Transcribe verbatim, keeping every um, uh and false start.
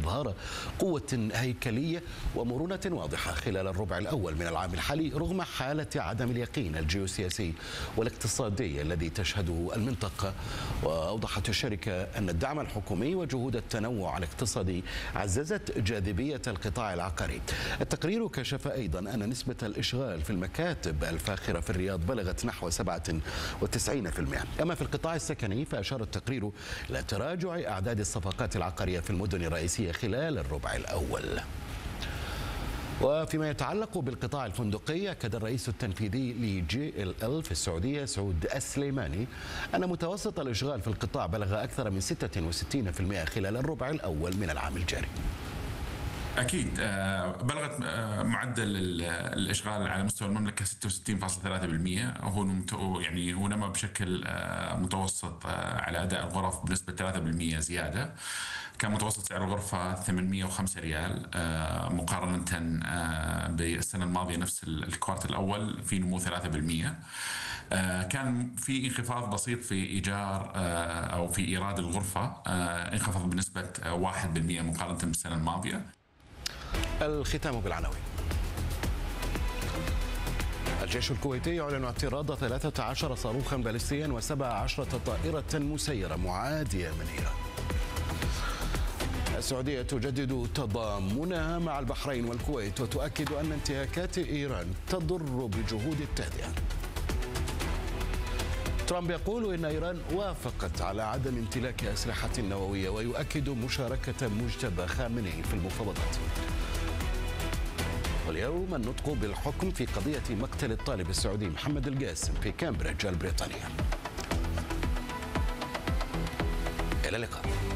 إظهار قوة هيكلية ومرونة واضحة خلال الربع الأول من العام الحالي رغم حالة عدم اليقين الجيوسياسي والاقتصادي الذي تشهده المنطقة. وأوضحت الشركة أن الدعم الحكومي وجهود التنوع الاقتصادي عززت جاذبية القطاع العقاري. التقرير كشف أيضا أن نسبة الإشغال في المكاتب الفاخرة في الرياض بلغت نحو سبعة وتسعين بالمئة. أما في القطاع السكني فأشار التقرير إلى تراجع أعداد الصفقات العقارية في المدن الرئيسية خلال الربع الأول. وفيما يتعلق بالقطاع الفندقي، أكد الرئيس التنفيذي لجي ال ال في السعودية سعود السليماني أن متوسط الإشغال في القطاع بلغ أكثر من ستة وستين بالمئة خلال الربع الأول من العام الجاري. أكيد بلغت معدل الإشغال على مستوى المملكة ستة وستين فاصلة ثلاثة بالمئة، وهو يعني هو نما بشكل متوسط على أداء الغرف بنسبة ثلاثة بالمئة زيادة. كان متوسط سعر الغرفة ثمانمئة وخمسة ريال مقارنة بالسنة الماضية نفس الكوارتر الأول في نمو ثلاثة بالمئة. كان في انخفاض بسيط في إيجار أو في إيراد الغرفة، انخفض بنسبة واحد بالمئة مقارنة بالسنة الماضية. الختام بالعناوين. الجيش الكويتي يعلن اعتراض ثلاثة عشر صاروخا باليستيا وسبع عشرة طائرة مسيرة معادية من إيران. السعودية تجدد تضامنها مع البحرين والكويت وتؤكد أن انتهاكات إيران تضر بجهود التهدئة. ترامب يقول إن إيران وافقت على عدم امتلاك أسلحة نووية ويؤكد مشاركة مجتبى خامنئي في المفاوضات. واليوم النطق بالحكم في قضية مقتل الطالب السعودي محمد القاسم في كامبريدج البريطانية. إلى اللقاء.